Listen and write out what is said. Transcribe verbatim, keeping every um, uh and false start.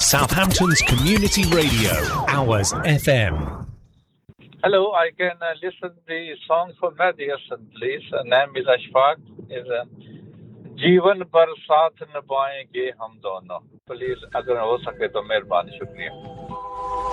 Southampton's Community Radio, Hours F M. Hello, I can uh, listen the song for Mehdi Hassan, please. Uh, name is Ashfaq. Is uh, जीवन पर साथ निभाएंगे हम दोनों. Please, अगर हो सके तो मेहरबानी शुक्रिया.